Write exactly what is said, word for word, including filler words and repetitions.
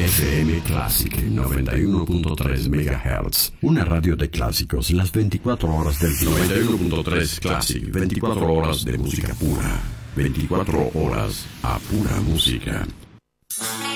F M Classic noventa y uno punto tres megahertz. Una radio de clásicos las veinticuatro horas del día. noventa y uno punto tres Classic, veinticuatro horas de música pura. veinticuatro horas a pura música.